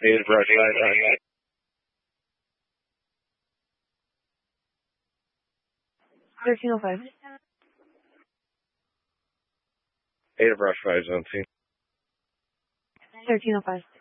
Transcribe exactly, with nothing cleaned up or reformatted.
Native Rush five. thirteen oh five. Native Rush five, zone C. thirteen oh five.